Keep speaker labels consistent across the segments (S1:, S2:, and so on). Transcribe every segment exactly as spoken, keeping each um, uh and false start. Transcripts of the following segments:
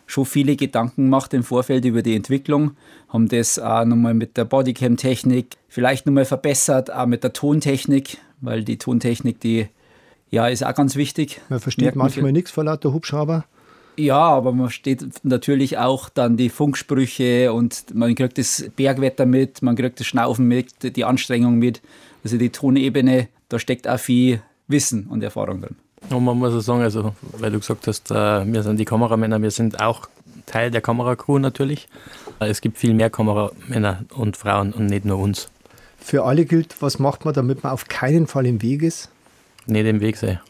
S1: schon viele Gedanken gemacht im Vorfeld über die Entwicklung, haben das auch nochmal mit der Bodycam-Technik vielleicht nochmal verbessert, auch mit der Tontechnik, weil die Tontechnik, die ja, ist auch ganz wichtig.
S2: Man versteht manchmal nichts vor lauter Hubschrauber.
S1: Ja, aber man versteht natürlich auch dann die Funksprüche und man kriegt das Bergwetter mit, man kriegt das Schnaufen mit, die Anstrengung mit. Also die Tonebene, da steckt auch viel Wissen und Erfahrung drin.
S3: Und man muss auch sagen, also, weil du gesagt hast, wir sind die Kameramänner, wir sind auch Teil der Kameracrew natürlich. Es gibt viel mehr Kameramänner und Frauen und nicht nur uns.
S2: Für alle gilt, was macht man, damit man auf keinen Fall im Weg ist?
S3: Nicht im Weg sein.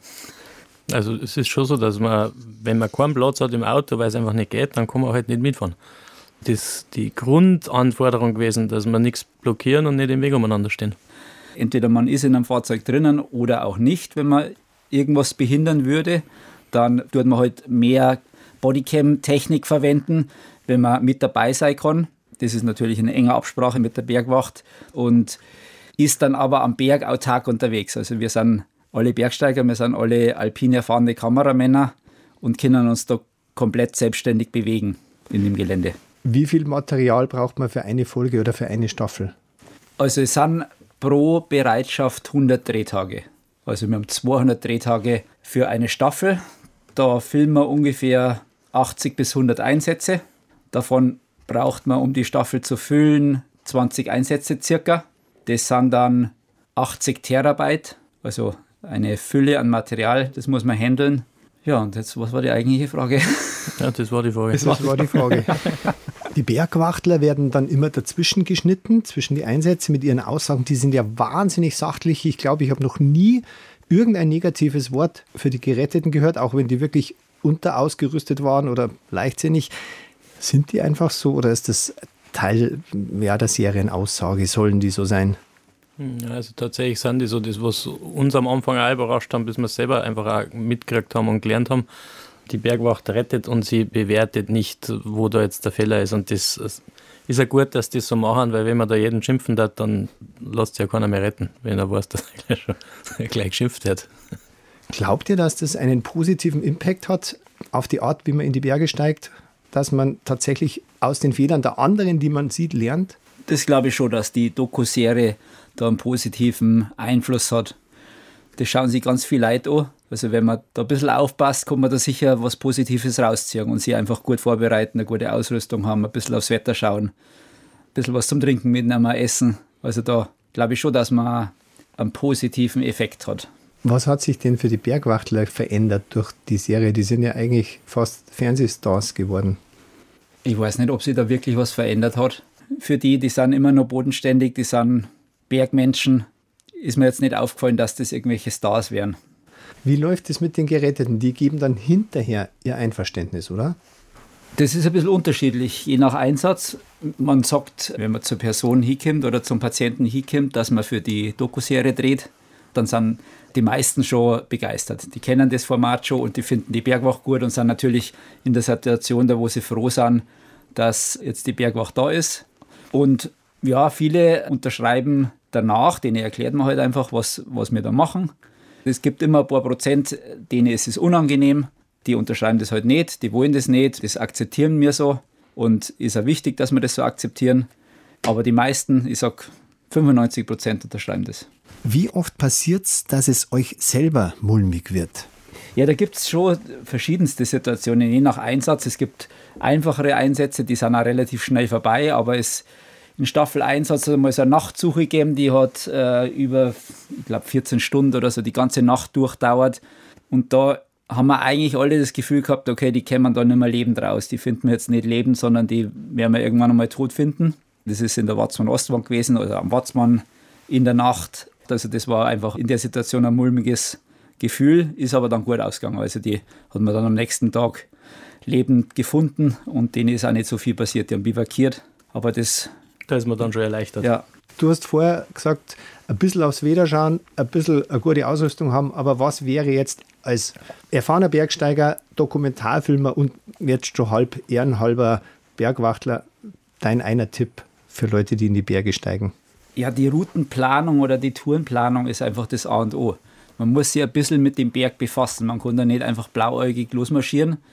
S3: Also es ist schon so, dass man, wenn man keinen Platz hat im Auto, weil es einfach nicht geht, dann kann man halt nicht mitfahren. Das ist die Grundanforderung gewesen, dass wir nichts blockieren und nicht im Weg umeinander stehen.
S1: Entweder man ist in einem Fahrzeug drinnen oder auch nicht, wenn man irgendwas behindern würde. Dann tut man halt mehr Bodycam-Technik verwenden, wenn man mit dabei sein kann. Das ist natürlich in enger Absprache mit der Bergwacht und ist dann aber am Berg autark unterwegs. Also wir sind alle Bergsteiger, wir sind alle alpin erfahrene Kameramänner und können uns da komplett selbstständig bewegen in dem Gelände.
S2: Wie viel Material braucht man für eine Folge oder für eine Staffel?
S1: Also es sind pro Bereitschaft hundert Drehtage. Also wir haben zweihundert Drehtage für eine Staffel. Da filmen wir ungefähr achtzig bis hundert Einsätze. Davon braucht man, um die Staffel zu füllen, zwanzig Einsätze circa. Das sind dann achtzig Terabyte, also eine Fülle an Material, das muss man handeln. Ja, und jetzt, was war die eigentliche Frage?
S3: Ja, das war die Frage.
S2: Das war die Frage. Die Bergwachtler werden dann immer dazwischen geschnitten, zwischen die Einsätze mit ihren Aussagen. Die sind ja wahnsinnig sachlich. Ich glaube, ich habe noch nie irgendein negatives Wort für die Geretteten gehört, auch wenn die wirklich unterausgerüstet waren oder leichtsinnig. Sind die einfach so oder ist das Teil ja, der Serienaussage? Sollen die so sein?
S3: Ja, also tatsächlich sind die so, das was uns am Anfang auch überrascht haben, bis wir es selber einfach auch mitgekriegt haben und gelernt haben. Die Bergwacht rettet und sie bewertet nicht, wo da jetzt der Fehler ist. Und das ist ja gut, dass die das so machen, weil wenn man da jeden schimpfen hat, dann lässt sich ja keiner mehr retten, wenn er weiß, dass er gleich, schon, gleich geschimpft wird.
S2: Glaubt ihr, dass das einen positiven Impact hat auf die Art, wie man in die Berge steigt? Dass man tatsächlich aus den Fehlern der anderen, die man sieht, lernt?
S1: Das glaube ich schon, dass die Doku-Serie da einen positiven Einfluss hat. Das schauen sich ganz viele Leute an. Also wenn man da ein bisschen aufpasst, kann man da sicher was Positives rausziehen und sich einfach gut vorbereiten, eine gute Ausrüstung haben, ein bisschen aufs Wetter schauen, ein bisschen was zum Trinken mitnehmen, essen. Also da glaube ich schon, dass man einen positiven Effekt hat.
S2: Was hat sich denn für die Bergwachtler verändert durch die Serie? Die sind ja eigentlich fast Fernsehstars geworden.
S1: Ich weiß nicht, ob sich da wirklich was verändert hat. Für die, die sind immer noch bodenständig, die sind Bergmenschen. Ist mir jetzt nicht aufgefallen, dass das irgendwelche Stars wären.
S2: Wie läuft es mit den Geretteten? Die geben dann hinterher ihr Einverständnis, oder?
S1: Das ist ein bisschen unterschiedlich, je nach Einsatz. Man sagt, wenn man zur Person hinkommt oder zum Patienten hinkommt, dass man für die Dokuserie dreht, dann sind die meisten schon begeistert. Die kennen das Format schon und die finden die Bergwacht gut und sind natürlich in der Situation da, wo sie froh sind, dass jetzt die Bergwacht da ist. Und ja, viele unterschreiben danach, denen erklärt man halt einfach, was, was wir da machen. Es gibt immer ein paar Prozent, denen ist es unangenehm, die unterschreiben das halt nicht, die wollen das nicht, das akzeptieren wir so und ist auch wichtig, dass wir das so akzeptieren. Aber die meisten, ich sag fünfundneunzig Prozent unterschreiben das.
S2: Wie oft passiert es, dass es euch selber mulmig wird?
S1: Ja, da gibt es schon verschiedenste Situationen, je nach Einsatz. Es gibt einfachere Einsätze, die sind auch relativ schnell vorbei, aber es in Staffel eins hat es einmal so eine Nachtsuche gegeben, die hat äh, über, ich glaube, vierzehn Stunden oder so die ganze Nacht durchdauert. Und da haben wir eigentlich alle das Gefühl gehabt, okay, die kämen da nicht mehr lebend raus. Die finden wir jetzt nicht lebend, sondern die werden wir irgendwann einmal tot finden. Das ist in der Watzmann-Ostwand gewesen, also am Watzmann in der Nacht. Also das war einfach in der Situation ein mulmiges Gefühl, ist aber dann gut ausgegangen. Also die hat man dann am nächsten Tag lebend gefunden und denen ist auch nicht so viel passiert. Die haben bivakiert, aber das...
S3: Da ist man dann schon erleichtert.
S2: Ja. Du hast vorher gesagt, ein bisschen aufs Wetter schauen, ein bisschen eine gute Ausrüstung haben, aber was wäre jetzt als erfahrener Bergsteiger, Dokumentarfilmer und jetzt schon halb ehrenhalber Bergwachtler dein einer Tipp für Leute, die in die Berge steigen?
S1: Ja, die Routenplanung oder die Tourenplanung ist einfach das A und O. Man muss sich ein bisschen mit dem Berg befassen. Man kann da nicht einfach blauäugig losmarschieren.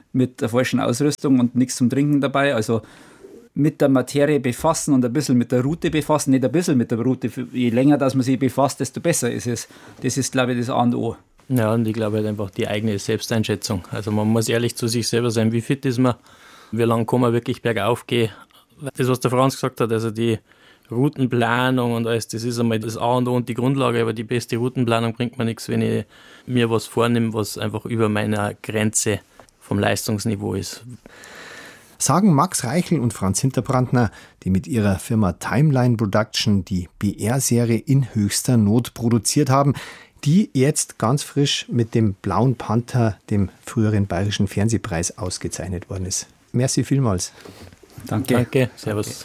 S1: mit der falschen Ausrüstung und nichts zum Trinken dabei. Also mit der Materie befassen und ein bisschen mit der Route befassen, nicht ein bisschen mit der Route. Je länger dass man sich befasst, desto besser ist es. Das ist, glaube ich, das A und O.
S3: Ja, und ich glaube halt einfach die eigene Selbsteinschätzung. Also man muss ehrlich zu sich selber sein, wie fit ist man, wie lange kann man wirklich bergauf gehen. Das, was der Franz gesagt hat, also die Routenplanung und alles, das ist einmal das A und O und die Grundlage, aber die beste Routenplanung bringt mir nichts, wenn ich mir was vornehme, was einfach über meiner Grenze vom Leistungsniveau ist.
S2: Sagen Max Reichel und Franz Hinterbrandner, die mit ihrer Firma Timeline Production die B R-Serie in höchster Not produziert haben, die jetzt ganz frisch mit dem Blauen Panther, dem früheren Bayerischen Fernsehpreis, ausgezeichnet worden ist. Merci vielmals.
S1: Danke.
S3: Danke, servus.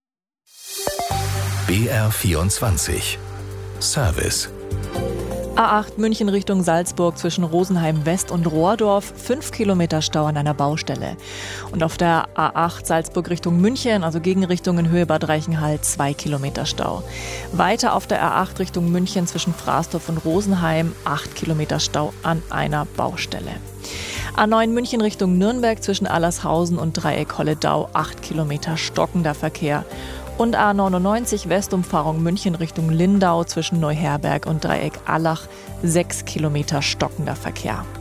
S4: B R vierundzwanzig Service.
S5: A acht München Richtung Salzburg zwischen Rosenheim West und Rohrdorf, fünf Kilometer Stau an einer Baustelle. Und auf der A acht Salzburg Richtung München, also Gegenrichtung in Höhe Bad Reichenhall, zwei Kilometer Stau. Weiter auf der A acht Richtung München zwischen Fraßdorf und Rosenheim, acht Kilometer Stau an einer Baustelle. A neun München Richtung Nürnberg zwischen Allershausen und Dreieck Holledau, acht Kilometer stockender Verkehr. Und A neunundneunzig Westumfahrung München Richtung Lindau zwischen Neuherberg und Dreieck Allach, sechs Kilometer stockender Verkehr.